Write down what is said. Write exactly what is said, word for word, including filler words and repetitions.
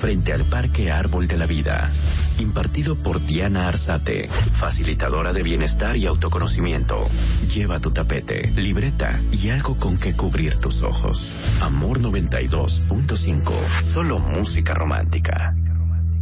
frente al Parque Árbol de la Vida. Impartido por Diana Arzate, facilitadora de bienestar y autoconocimiento. Lleva tu tapete, libreta y algo con que cubrir tus ojos. Amor noventa y dos punto cinco. Solo música romántica.